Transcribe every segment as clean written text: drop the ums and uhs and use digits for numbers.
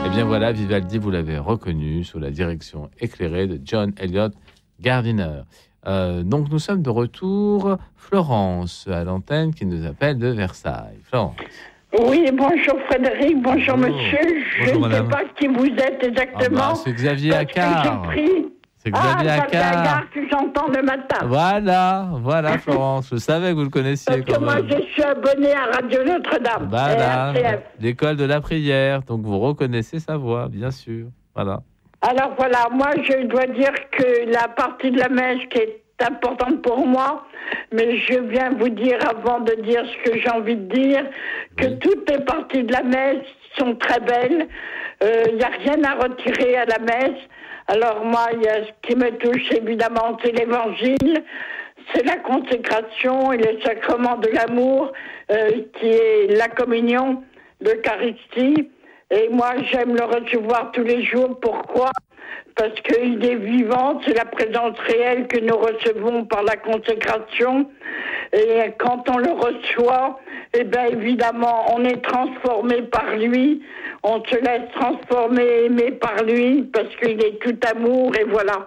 Et bien voilà, Vivaldi, vous l'avez reconnu, sous la direction éclairée de John Elliott Gardiner. Donc nous sommes de retour. Florence à l'antenne qui nous appelle de Versailles. Florence. Oui, bonjour Frédéric, bonjour monsieur. Je ne sais pas qui vous êtes exactement. C'est Xavier Accard. C'est Xavier Accard que j'entends le matin. Voilà Florence, je savais que vous le connaissiez. Parce que moi je suis abonnée à Radio Notre-Dame. Voilà, l'école de la prière, donc vous reconnaissez sa voix, bien sûr. Voilà. Alors voilà, moi je dois dire que la partie de la messe qui est importante pour moi, mais je viens vous dire avant de dire ce que j'ai envie de dire, que toutes les parties de la messe sont très belles. Il n'y a rien à retirer à la messe. Alors moi, il y a ce qui me touche évidemment, c'est l'évangile, c'est la consécration et le sacrement de l'amour, qui est la communion, l'Eucharistie. Et moi, j'aime le recevoir tous les jours. Pourquoi ? Parce qu'il est vivant, c'est la présence réelle que nous recevons par la consécration. Et quand on le reçoit, eh bien évidemment, on est transformé par lui, on se laisse transformer, aimer par lui, parce qu'il est tout amour, et voilà.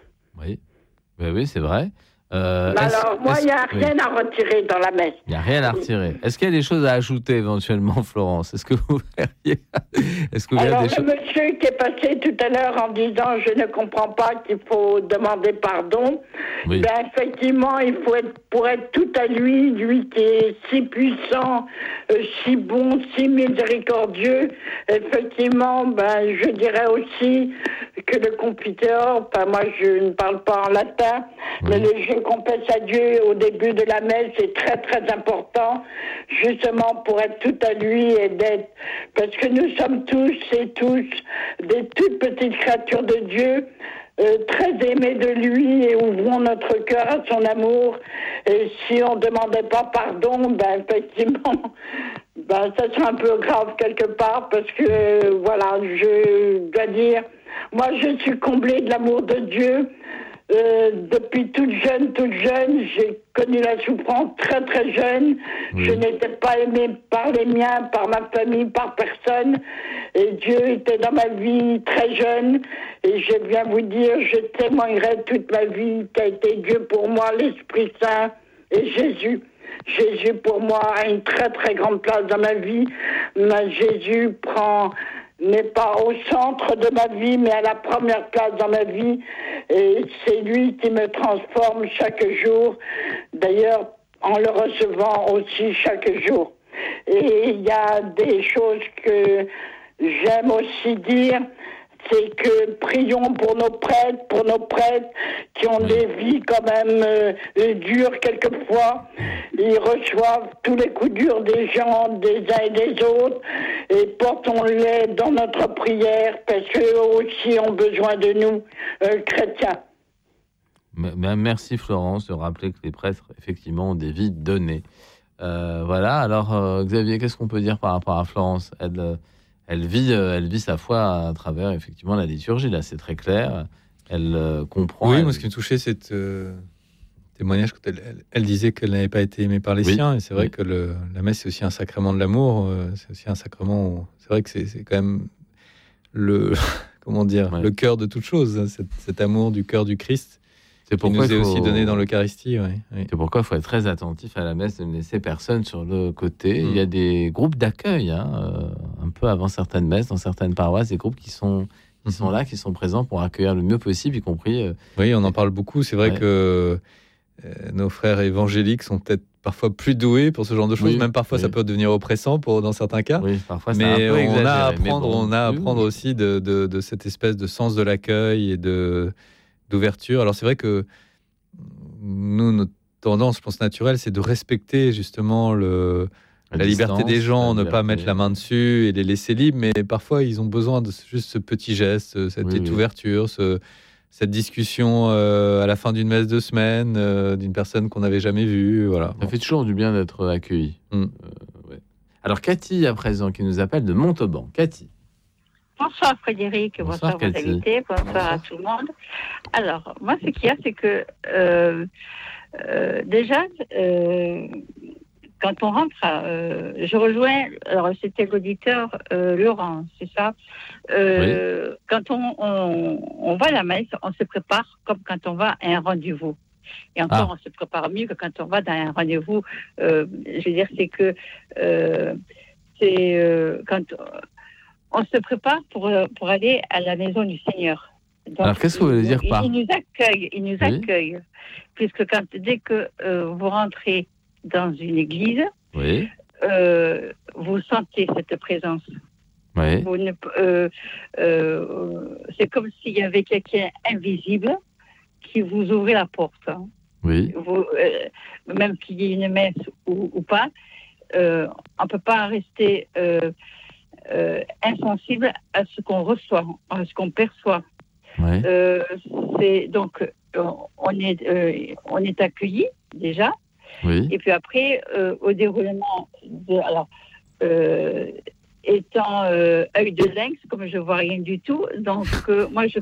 Oui, c'est vrai. Alors, moi, il n'y a rien à retirer dans la messe. Il n'y a rien à retirer. Est-ce qu'il y a des choses à ajouter éventuellement, Florence ? Est-ce que vous verriez Alors, le monsieur qui est passé tout à l'heure en disant « Je ne comprends pas qu'il faut demander pardon », ben, effectivement, il faut pour être tout à lui, lui qui est si puissant, si bon, si miséricordieux, effectivement, ben, je dirais aussi que le Confiteor, moi je ne parle pas en latin, mais le je confesse à Dieu au début de la messe est très très important, justement pour être tout à lui et d'être, parce que nous sommes tous et tous des toutes petites créatures de Dieu, très aimés de lui, et ouvrons notre cœur à son amour. Et si on ne demandait pas pardon, ben effectivement, ben ça serait un peu grave quelque part, parce que voilà, je dois dire, moi je suis comblée de l'amour de Dieu. Depuis toute jeune, j'ai connu la souffrance très très jeune. Je n'étais pas aimée par les miens, par ma famille, par personne. Et Dieu était dans ma vie très jeune. Et je viens vous dire, je témoignerai toute ma vie qu'a été Dieu pour moi, l'Esprit Saint et Jésus. Jésus pour moi a une très très grande place dans ma vie. Jésus n'est pas au centre de ma vie, mais à la première place dans ma vie. Et c'est lui qui me transforme chaque jour. D'ailleurs, en le recevant aussi chaque jour. Et il y a des choses que j'aime aussi dire, c'est que prions pour nos prêtres qui ont des vies quand même dures quelquefois. Ils reçoivent tous les coups durs des gens, des uns et des autres, et portons-les dans notre prière, parce qu'eux aussi ont besoin de nous, chrétiens. Merci Florence de rappeler que les prêtres, effectivement, ont des vies données. Voilà, alors Xavier, qu'est-ce qu'on peut dire par rapport à Florence ? Elle vit sa foi à travers, effectivement, la liturgie, là, c'est très clair. Elle comprend... Oui, moi, ce qui me touchait, c'est témoignage quand elle disait qu'elle n'avait pas été aimée par les siens. Et c'est vrai que la messe, c'est aussi un sacrement de l'amour. C'est aussi un sacrement où, c'est vrai que c'est quand même le cœur de toute chose, hein, cet amour du cœur du Christ. C'est pourquoi il nous est aussi donné dans l'Eucharistie. C'est pourquoi il faut être très attentif à la messe, de ne laisser personne sur le côté. Il y a des groupes d'accueil, un peu avant certaines messes, dans certaines paroisses, des groupes qui sont là, qui sont présents pour accueillir le mieux possible, y compris... Oui, on en parle beaucoup. C'est vrai que nos frères évangéliques sont peut-être parfois plus doués pour ce genre de choses. Même parfois, ça peut devenir oppressant dans certains cas. Oui, parfois, mais on a à apprendre aussi de cette espèce de sens de l'accueil et d'ouverture. Alors c'est vrai que nous, notre tendance, je pense naturelle, c'est de respecter justement la liberté des gens, ne pas mettre la main dessus et les laisser libres, mais parfois ils ont besoin de juste ce petit geste, cette ouverture, cette discussion à la fin d'une messe de semaine d'une personne qu'on n'avait jamais vue. Voilà. Ça fait toujours du bien d'être accueilli. Alors Cathy à présent qui nous appelle de Montauban. Cathy. Bonsoir Frédéric, bonsoir vos invités, bonsoir à tout le monde. Alors, moi ce qu'il y a, c'est que déjà, quand on rentre, je rejoins, alors c'était l'auditeur Laurent, c'est ça. Quand on va à la messe, on se prépare comme quand on va à un rendez-vous. Et encore, on se prépare mieux que quand on va dans un rendez-vous. Je veux dire, c'est que quand on se prépare pour aller à la maison du Seigneur. Donc, alors, qu'est-ce que vous voulez dire par... Il nous accueille, puisque dès que vous rentrez dans une église, vous sentez cette présence. Oui. C'est comme s'il y avait quelqu'un invisible qui vous ouvrait la porte. Hein. Oui. Même qu'il y ait une messe ou pas, on ne peut pas rester insensible à ce qu'on reçoit, à ce qu'on perçoit. Oui. Donc, on est accueilli déjà. Oui. Et puis après, au déroulement étant œil de lynx, comme je vois rien du tout, donc moi je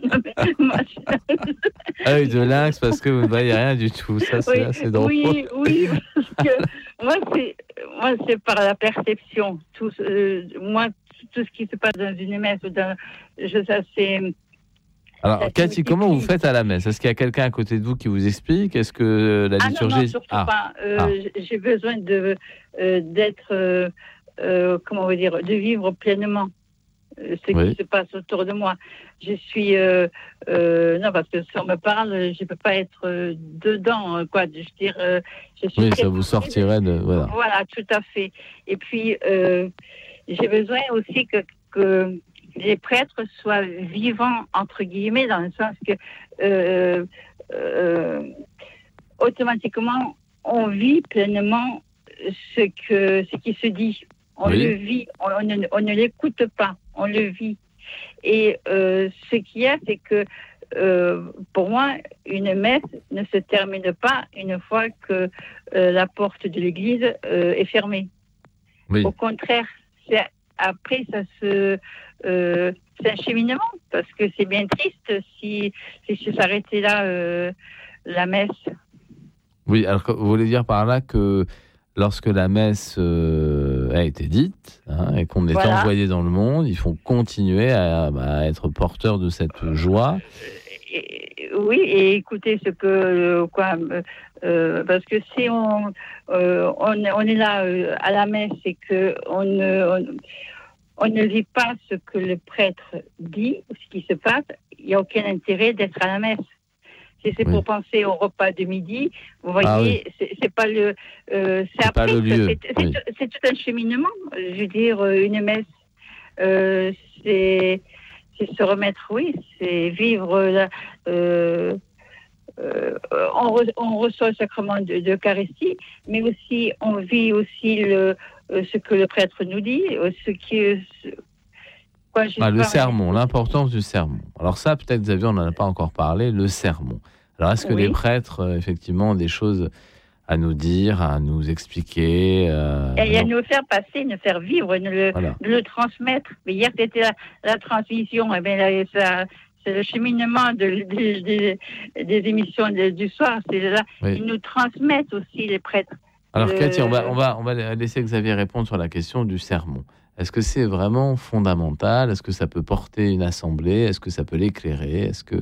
œil de lynx parce que vous ne voyez rien du tout, ça c'est assez drôle. Oui, parce que moi c'est par la perception. Tout ce qui se passe dans une messe, ça c'est. Alors, Cathy, comment vous faites à la messe? Est-ce qu'il y a quelqu'un à côté de vous qui vous explique? Est-ce que la liturgie... Non, surtout pas. J'ai besoin d'être, comment on va dire, de vivre pleinement ce qui se passe autour de moi. Je suis... non, parce que si on me parle, je ne peux pas être dedans, quoi. Je veux dire, je suis ça vous sortirait de... Voilà, tout à fait. Et puis, j'ai besoin aussi que les prêtres soient vivants, entre guillemets, dans le sens que automatiquement, on vit pleinement ce qui se dit. On le vit, on ne l'écoute pas, on le vit. Et ce qu'il y a, c'est que pour moi, une messe ne se termine pas une fois que la porte de l'église est fermée. Oui. Au contraire, après, c'est un cheminement, parce que c'est bien triste si je s'arrêtait là, la messe. Oui, alors vous voulez dire par là que lorsque la messe a été dite et qu'on est envoyé dans le monde, il faut continuer à être porteur de cette joie. Oui, et écoutez ce que parce que si on est là à la messe et que on ne vit pas ce que le prêtre dit, ce qui se passe, il n'y a aucun intérêt d'être à la messe. Si c'est pour penser au repas de midi, vous voyez, c'est pas le, c'est après, pas le lieu. C'est tout un cheminement. Je veux dire, une messe, c'est se remettre, c'est vivre. On reçoit le sacrement de l'Eucharistie, mais aussi on vit aussi ce que le prêtre nous dit, ce qui le sermon, l'importance du sermon. Alors ça, peut-être, Xavier, on n'en a pas encore parlé, le sermon. Alors, est-ce que les prêtres, effectivement, ont des choses à nous dire, à nous expliquer et à nous faire passer, nous faire vivre, le transmettre. Mais hier, c'était la transmission. Eh bien, c'est le cheminement des émissions du soir. C'est là, ils nous transmettent aussi, les prêtres. Alors, Cathy, on va laisser Xavier répondre sur la question du sermon. Est-ce que c'est vraiment fondamental? Est-ce que ça peut porter une assemblée? Est-ce que ça peut l'éclairer? Est-ce que...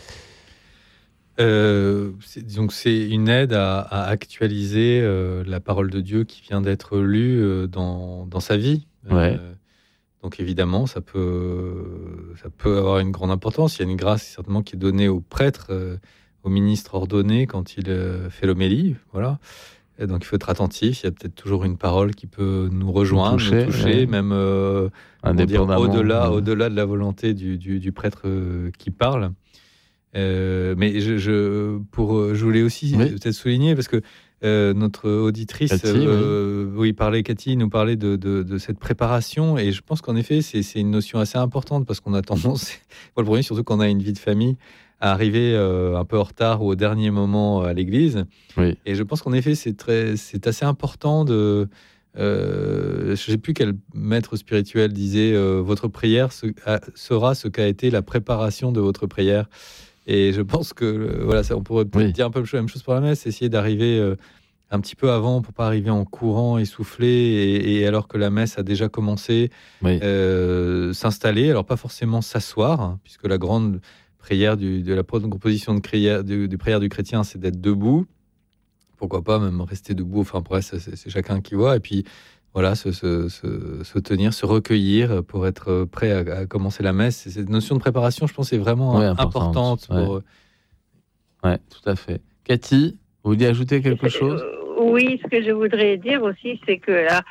donc c'est une aide à actualiser la parole de Dieu qui vient d'être lue dans sa vie. Donc évidemment, ça peut avoir une grande importance. Il y a une grâce certainement qui est donnée au prêtre, au ministre ordonné quand il fait l'homélie. Voilà. Et donc il faut être attentif. Il y a peut-être toujours une parole qui peut nous rejoindre, nous toucher, même au-delà de la volonté du prêtre qui parle. Mais je voulais aussi peut-être souligner, parce que notre auditrice Cathy nous parlait de cette préparation, et je pense qu'en effet c'est une notion assez importante, parce qu'on a tendance, pour le premier, surtout quand on a une vie de famille, à arriver un peu en retard ou au dernier moment à l'église. Et je pense qu'en effet c'est assez important de... je ne sais plus quel maître spirituel disait votre prière sera ce qu'a été la préparation de votre prière. Et je pense que on pourrait peut-être dire un peu la même chose pour la messe, essayer d'arriver un petit peu avant pour pas arriver en courant, essoufflé, et alors que la messe a déjà commencé, s'installer. Alors pas forcément s'asseoir, hein, puisque la grande prière de la proposition de prière du chrétien, c'est d'être debout. Pourquoi pas même rester debout. Enfin après, c'est chacun qui voit. Et puis voilà, se tenir, se recueillir pour être prêt à commencer la messe. Et cette notion de préparation, je pense, est vraiment importante. Oui, tout à fait. Cathy, vous voulez ajouter quelque chose ? Oui, ce que je voudrais dire aussi, c'est que là,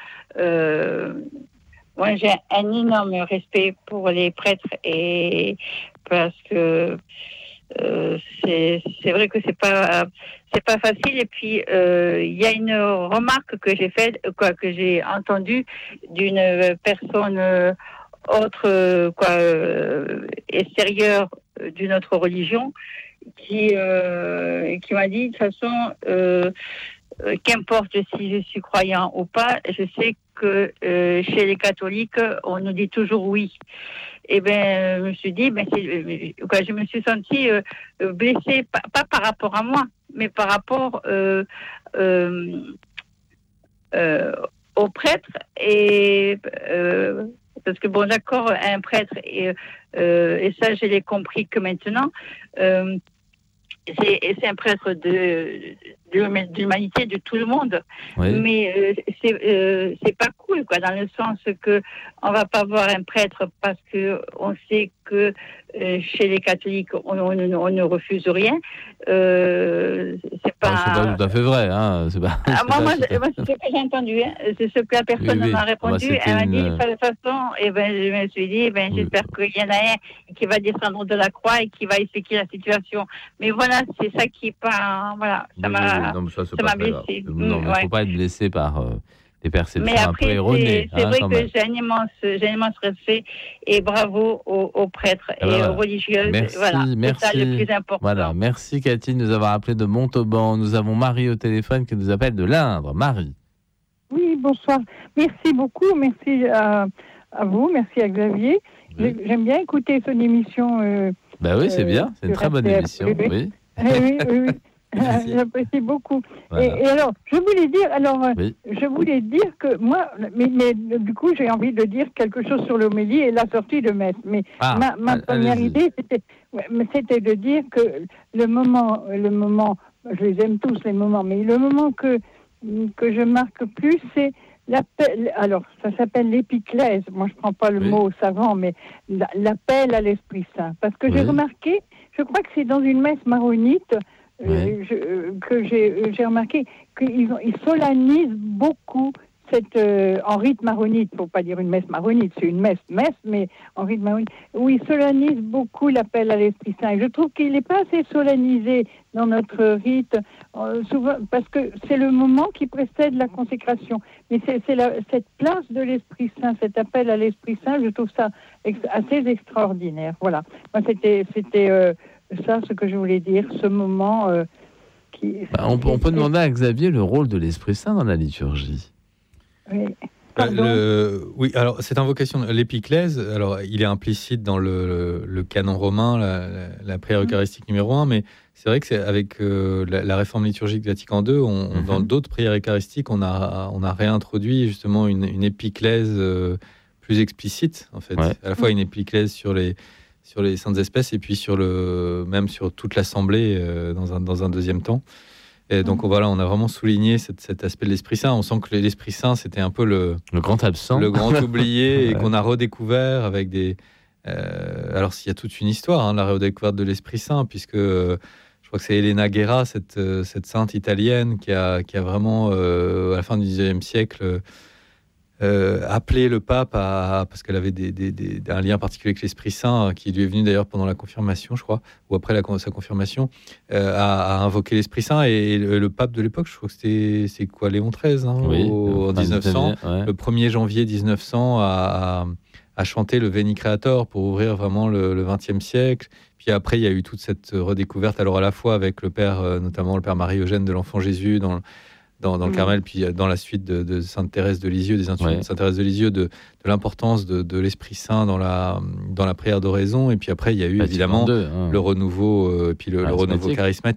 moi, j'ai un énorme respect pour les prêtres, et parce que c'est vrai que c'est pas facile. Et puis il y a une remarque que j'ai faite, que j'ai entendue d'une personne autre, extérieure d'une autre religion, qui m'a dit, de toute façon, qu'importe si je suis croyant ou pas, je sais que chez les catholiques, on nous dit toujours oui. Et je me suis dit, je me suis sentie blessée, pas par rapport à moi, mais par rapport aux prêtres. Et parce que d'accord, un prêtre, et ça je l'ai compris que maintenant, c'est un prêtre de l'humanité, de tout le monde. Oui. Mais c'est pas cool, dans le sens que on va pas voir un prêtre parce que on sait que chez les catholiques on ne refuse rien. C'est pas tout à fait vrai, hein. C'est pas. Moi, c'est ce que j'ai entendu. Hein. C'est ce que la personne m'a répondu. Elle m'a dit de toute façon. Et je me suis dit, j'espère qu'il y en a un qui va descendre de la croix et qui va expliquer la situation. Mais voilà, c'est ça qui est pas. Voilà, ça m'a blessé. Non, il ne faut pas être blessé par des perceptions un peu erronées. C'est vrai que j'ai un immense respect, et bravo aux prêtres et aux religieuses. Merci, c'est ça le plus important. Voilà, merci Cathy de nous avoir appelé de Montauban. Nous avons Marie au téléphone qui nous appelle de l'Indre. Marie. Oui, bonsoir. Merci beaucoup. Merci à vous. Merci à Xavier. Oui. J'aime bien écouter son émission. Oui, c'est bien. C'est une très bonne émission. Oui. Oui. J'apprécie beaucoup. Voilà. Et alors, je voulais dire que moi, mais du coup, j'ai envie de dire quelque chose sur l'homélie et la sortie de messe. Mais ma première idée, c'était de dire que le moment, je les aime tous les moments, mais le moment que je marque plus, c'est l'appel. Alors, ça s'appelle l'épiclèse. Moi, je prends pas le mot savant, mais l'appel à l'Esprit Saint. Parce que j'ai remarqué, je crois que c'est dans une messe maronite, que j'ai remarqué qu'ils solennisent beaucoup en rite maronite. Faut pas dire une messe maronite, c'est une messe, mais en rite maronite, où ils solennisent beaucoup l'appel à l'Esprit Saint. Et je trouve qu'il n'est pas assez solennisé dans notre rite, souvent, parce que c'est le moment qui précède la consécration. Mais c'est cette place de l'Esprit Saint, cet appel à l'Esprit Saint, je trouve ça assez extraordinaire. Voilà. Moi, c'était ça, ce que je voulais dire, ce moment on peut demander à Xavier le rôle de l'Esprit Saint dans la liturgie. Oui. Oui, alors cette invocation, l'épiclèse, alors il est implicite dans le canon romain, la prière eucharistique numéro 1, mais c'est vrai que c'est avec la réforme liturgique de Vatican II, dans d'autres prières eucharistiques, on a réintroduit justement une épiclèse plus explicite, en fait. À la fois une épiclèse sur les saintes espèces et puis même sur toute l'assemblée dans un deuxième temps. Et donc voilà, on a vraiment souligné cet aspect de l'Esprit Saint. On sent que l'Esprit Saint, c'était un peu le grand absent, le grand oublié, et qu'on a redécouvert avec des... alors s'il y a toute une histoire, la redécouverte de l'Esprit Saint, puisque je crois que c'est Elena Guerra, cette sainte italienne qui a vraiment, à la fin du XIXe siècle, appelé le pape parce qu'elle avait un lien particulier avec l'Esprit Saint, qui lui est venu d'ailleurs pendant la confirmation, je crois, ou après sa confirmation, à invoquer l'Esprit Saint. Et le pape de l'époque, je crois que c'est quoi, Léon XIII, en 1900, le 1er janvier 1900, a chanté le Veni Creator pour ouvrir vraiment le XXe siècle. Puis après, il y a eu toute cette redécouverte, alors à la fois avec le père, notamment le père Marie-Eugène de l'Enfant Jésus, dans le Carmel, puis dans la suite de Sainte Thérèse de Lisieux, des intuitions de Sainte Thérèse de Lisieux, de l'importance de l'Esprit Saint dans la prière d'oraison. Et puis après, il y a eu évidemment le renouveau, puis le renouveau charismatique.